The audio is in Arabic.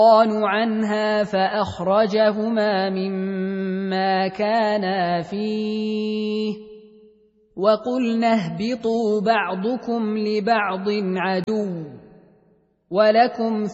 عنها فأخرجهما مما كانا فيه وقلنا اهبطوا بعضكم لبعض عدو ولكم